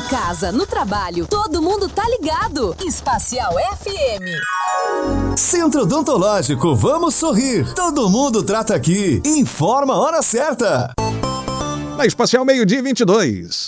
casa, no trabalho, todo mundo tá ligado. Espacial FM. Centro Odontológico, vamos sorrir. Todo mundo trata aqui. Informa a hora certa. Na Espacial, 12:22.